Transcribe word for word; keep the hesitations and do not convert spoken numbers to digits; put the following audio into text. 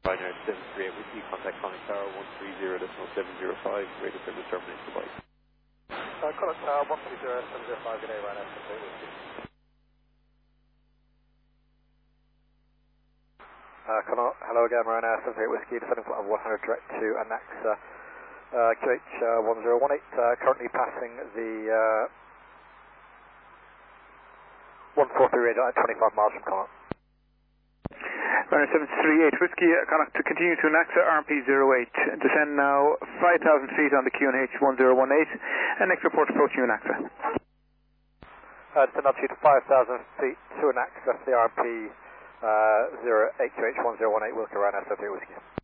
Binary seven three eight Whiskey, contact Connect Tower one three zero seven zero five, radio service terminates device. Uh, Connect Tower one three zero seven zero five, good day, Ryanair seven three eight Whiskey. Uh, Connect, hello again, Ryanair seven three eight Whiskey, descending flight of one hundred direct to Anaxa, uh, Q H one zero one eight, uh, currently passing the uh, one four three radar at twenty-five miles from Connect. Ryanair seven three eight Whiskey, Connect to continue to Anaxa, R M P zero eight. Descend now five thousand feet on the Q N H one zero one eight, and next report approaching Anaxa. Uh, descend altitude five thousand feet to Anaxa, the R M P uh, zero eight Q H one zero one eight, Wilco Ryanair seven three eight Whiskey.